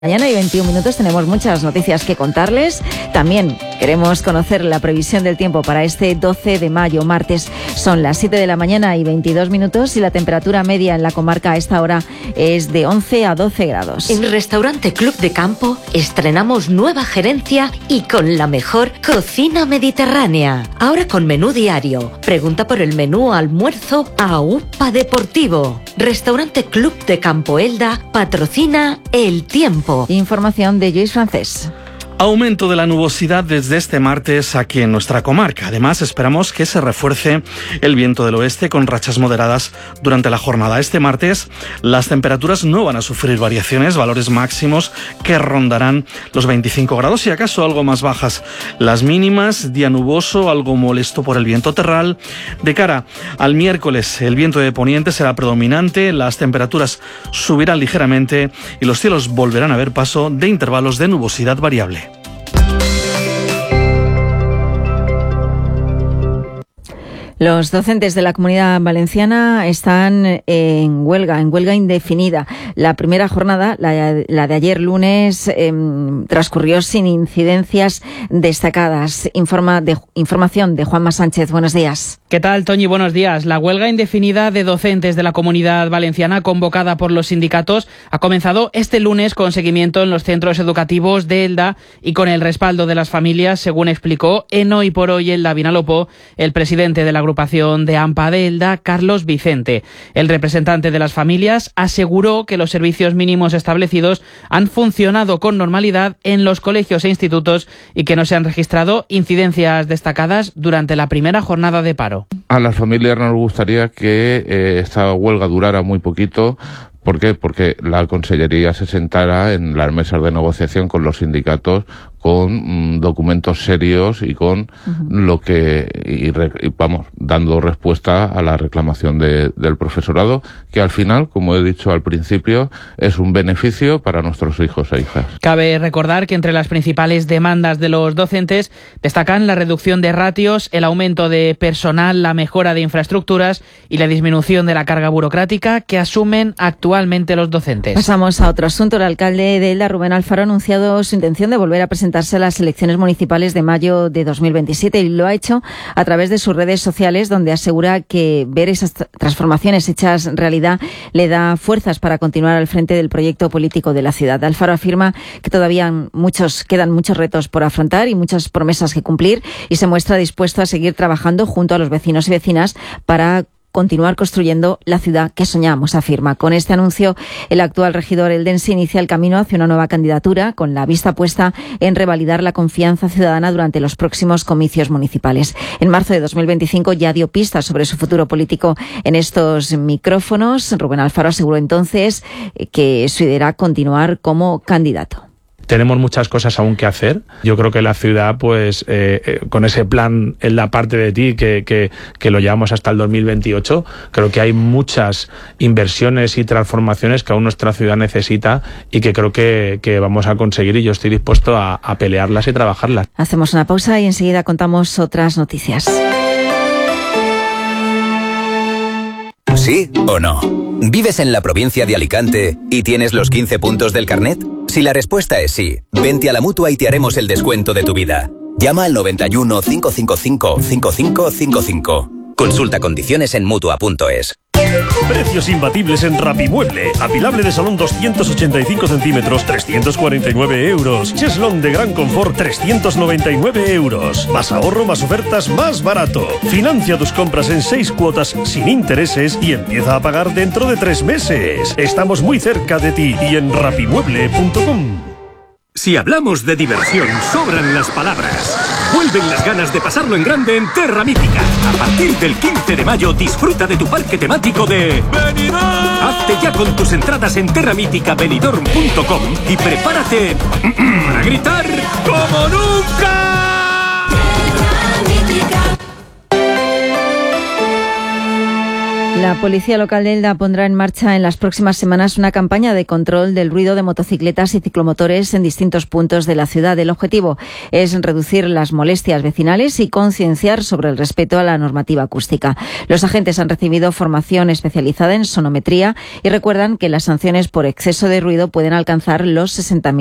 Mañana y 21 minutos tenemos muchas noticias que contarles. También queremos conocer la previsión del tiempo para este 12 de mayo, martes. Son las 7 de la mañana y 22 minutos y la temperatura media en la comarca a esta hora es de 11 a 12 grados. En Restaurante Club de Campo estrenamos nueva gerencia y con la mejor cocina mediterránea. Ahora con menú diario. Pregunta por el menú almuerzo a UPA Deportivo. Restaurante Club de Campo Elda patrocina el tiempo. Información de Lluís Francés. Aumento de la nubosidad desde este martes aquí en nuestra comarca. Además, esperamos que se refuerce el viento del oeste con rachas moderadas durante la jornada. Este martes, las temperaturas no van a sufrir variaciones, valores máximos que rondarán los 25 grados y acaso algo más bajas. Las mínimas, día nuboso, algo molesto por el viento terral. De cara al miércoles, el viento de poniente será predominante, las temperaturas subirán ligeramente y los cielos volverán a ver paso de intervalos de nubosidad variable. Los docentes de la Comunidad Valenciana están en huelga indefinida. La primera jornada, la de ayer lunes, transcurrió sin incidencias destacadas. Información de Juanma Sánchez. Buenos días. ¿Qué tal, Toñi? Buenos días. La huelga indefinida de docentes de la Comunidad Valenciana, convocada por los sindicatos, ha comenzado este lunes con seguimiento en los centros educativos de Elda y con el respaldo de las familias, según explicó en Hoy por Hoy Elda Vinalopó el presidente de la agrupación de AMPA de Elda, Carlos Vicente. El representante de las familias aseguró que los servicios mínimos establecidos han funcionado con normalidad en los colegios e institutos y que no se han registrado incidencias destacadas durante la primera jornada de paro. A las familias nos gustaría que esta huelga durara muy poquito. ¿Por qué? Porque la Consellería se sentara en las mesas de negociación con los sindicatos con documentos serios y con lo que vamos dando respuesta a la reclamación del profesorado, que al final, como he dicho al principio, es un beneficio para nuestros hijos e hijas. Cabe recordar que entre las principales demandas de los docentes destacan la reducción de ratios, el aumento de personal, la mejora de infraestructuras y la disminución de la carga burocrática que asumen actualmente los docentes. Pasamos a otro asunto. El alcalde de Elda, Rubén Alfaro, ha anunciado su intención de volver a presentarse a las elecciones municipales de mayo de 2027 y lo ha hecho a través de sus redes sociales, donde asegura que ver esas transformaciones hechas realidad le da fuerzas para continuar al frente del proyecto político de la ciudad. Alfaro afirma que todavía quedan muchos retos por afrontar y muchas promesas que cumplir y se muestra dispuesto a seguir trabajando junto a los vecinos y vecinas para continuar construyendo la ciudad que soñamos, afirma. Con este anuncio, el actual regidor eldense inicia el camino hacia una nueva candidatura con la vista puesta en revalidar la confianza ciudadana durante los próximos comicios municipales. En marzo de 2025 ya dio pistas sobre su futuro político en estos micrófonos. Rubén Alfaro aseguró entonces que su idea era continuar como candidato. Tenemos muchas cosas aún que hacer. Yo creo que la ciudad, pues, con ese plan en la parte de ti que lo llevamos hasta el 2028, creo que hay muchas inversiones y transformaciones que aún nuestra ciudad necesita y que creo que vamos a conseguir y yo estoy dispuesto a pelearlas y trabajarlas. Hacemos una pausa y enseguida contamos otras noticias. ¿Sí o no? ¿Vives en la provincia de Alicante y tienes los 15 puntos del carnet? Si la respuesta es sí, vente a la Mutua y te haremos el descuento de tu vida. Llama al 91 555 5555. Consulta condiciones en Mutua.es. Precios imbatibles en Rapimueble. Apilable de salón 285 centímetros, 349 euros. Cheslón de gran confort, 399 euros. Más ahorro, más ofertas, más barato. Financia tus compras en 6 cuotas sin intereses y empieza a pagar dentro de 3 meses. Estamos muy cerca de ti y en rapimueble.com. Si hablamos de diversión, sobran las palabras. Vuelven las ganas de pasarlo en grande en Terra Mítica. A partir del 15 de mayo disfruta de tu parque temático de Benidorm. Hazte ya con tus entradas en terramíticabenidorm.com y prepárate para gritar como nunca. La policía local de Elda pondrá en marcha en las próximas semanas una campaña de control del ruido de motocicletas y ciclomotores en distintos puntos de la ciudad. El objetivo es reducir las molestias vecinales y concienciar sobre el respeto a la normativa acústica. Los agentes han recibido formación especializada en sonometría y recuerdan que las sanciones por exceso de ruido pueden alcanzar los 60.000